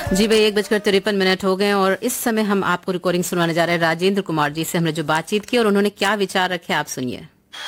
जी भाई 1:53 हो गए और इस समय हम आपको रिकॉर्डिंग सुनाने जा रहे हैं राजेंद्र कुमार जी से। हमने जो बातचीत की और उन्होंने क्या विचार रखे आप सुनिए।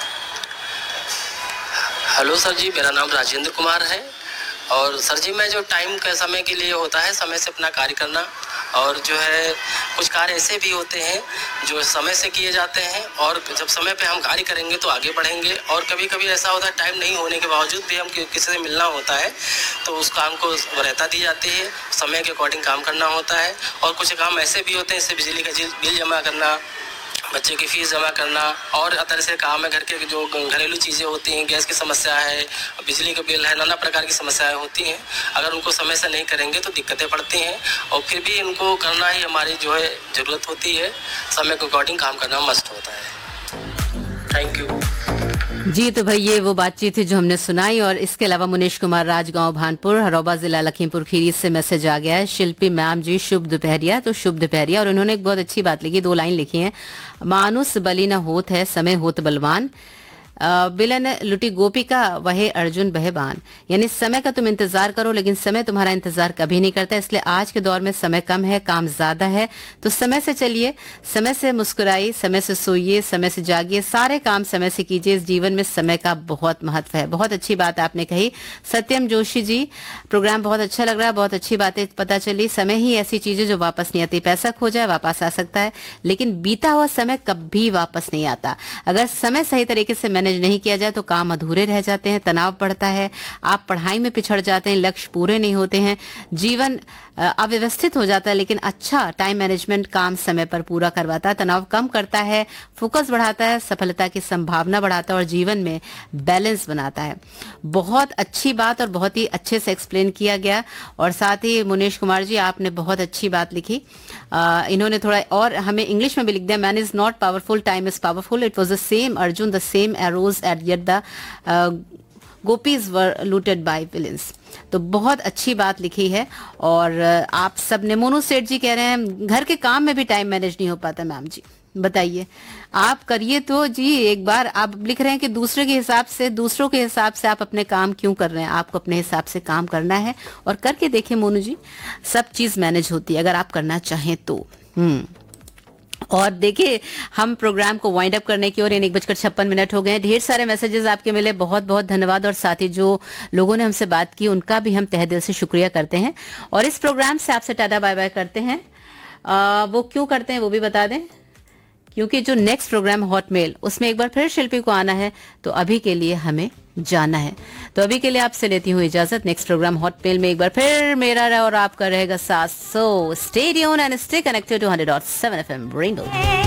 हेलो सर जी, मेरा नाम राजेंद्र कुमार है। और सर जी, मैं जो टाइम का समय के लिए होता है समय से अपना कार्य करना, और जो है कुछ कार्य ऐसे भी होते हैं जो समय से किए जाते हैं, और जब समय पे हम कार्य करेंगे तो आगे बढ़ेंगे। और कभी कभी ऐसा होता है टाइम नहीं होने के बावजूद भी हम किसी से मिलना होता है तो उस काम को वरीयता दी जाती है, समय के अकॉर्डिंग काम करना होता है। और कुछ काम ऐसे भी होते हैं जैसे बिजली का बिल जमा करना, बच्चे की फीस जमा करना, और तरह से काम है। घर के जो घरेलू चीज़ें होती हैं, गैस की समस्या है, बिजली का बिल है, नाना प्रकार की समस्याएं होती हैं। अगर उनको समय से नहीं करेंगे तो दिक्कतें पड़ती हैं, और फिर भी इनको करना ही हमारी जो है ज़रूरत होती है। समय के अकॉर्डिंग काम करना मस्ट होता है। थैंक यू जी। तो भाई ये वो बातचीत थी जो हमने सुनाई। और इसके अलावा मुनीश कुमार, राजगांव, भानपुर, हरौबा जिला, लखीमपुर खीरी से मैसेज आ गया है। शिल्पी मैम जी शुभ दोपहरिया, तो शुभ दोपहरिया। और उन्होंने एक बहुत अच्छी बात लिखी, 2 लाइन लिखी है। मानुस बलि न होत है, समय होत बलवान, बिलन लुटी गोपिका वहे अर्जुन बहबान। यानी समय का तुम इंतजार करो लेकिन समय तुम्हारा इंतजार कभी नहीं करता। इसलिए आज के दौर में समय कम है, काम ज्यादा है, तो समय से चलिए, समय से मुस्कुराइए, समय से सोइए, समय से जागिए, सारे काम समय से कीजिए। इस जीवन में समय का बहुत महत्व है। बहुत अच्छी बात आपने कही सत्यम जोशी जी। प्रोग्राम बहुत अच्छा लग रहा है, बहुत अच्छी बातें पता चली। समय ही ऐसी चीज है जो वापस नहीं आती। पैसा खो जाए वापस आ सकता है, लेकिन बीता हुआ समय कभी वापस नहीं आता। अगर समय सही तरीके से मैनेज नहीं किया जाए तो काम अधूरे रह जाते हैं, तनाव बढ़ता है, आप पढ़ाई में पिछड़ जाते हैं, लक्ष्य पूरे नहीं होते हैं, जीवन अव्यवस्थित हो जाता है। लेकिन अच्छा टाइम मैनेजमेंट काम समय पर पूरा करवाता है, तनाव कम करता है, फोकस बढ़ाता है, सफलता की संभावना बढ़ाता है और जीवन में बैलेंस बनाता है। बहुत अच्छी बात और बहुत ही अच्छे से एक्सप्लेन किया गया। और साथ ही मुनीश कुमार जी आपने बहुत अच्छी बात लिखी। इन्होंने थोड़ा और हमें इंग्लिश में भी लिख दिया, man is not powerful, time is powerful, it was the same Arjun, the same arrows eight yet the gopis were looted bye villains. तो बहुत अच्छी बात लिखी है। और आप सब ने, मोनू सेठ जी कह रहे हैं घर के काम में भी टाइम मैनेज नहीं हो पाता। मैम जी बताइए, आप करिए तो जी। एक बार आप लिख रहे हैं कि दूसरों के हिसाब से आप अपने काम क्यों कर रहे हैं। आपको अपने हिसाब से काम करना है और करके देखिए मोनू जी, सब चीज मैनेज होती है अगर आप करना चाहें तो। और देखिए हम प्रोग्राम को वाइंड अप करने की ओर 1:56 हो गए हैं। ढेर सारे मैसेजेस आपके मिले, बहुत बहुत धन्यवाद। और साथ ही जो लोगों ने हमसे बात की उनका भी हम तहे दिल से शुक्रिया करते हैं। और इस प्रोग्राम से आपसे टाटा बाय बाय करते हैं। वो क्यों करते हैं वो भी बता दें, क्योंकि जो नेक्स्ट प्रोग्राम हॉटमेल उसमें एक बार फिर शिल्पी को आना है, तो अभी के लिए हमें जाना है। तो अभी के लिए आपसे लेती हूँ इजाजत। नेक्स्ट प्रोग्राम हॉटमेल में एक बार फिर मेरा और आपका रहेगा साथ। So stay tuned and stay connected to 100.7 FM rainbow.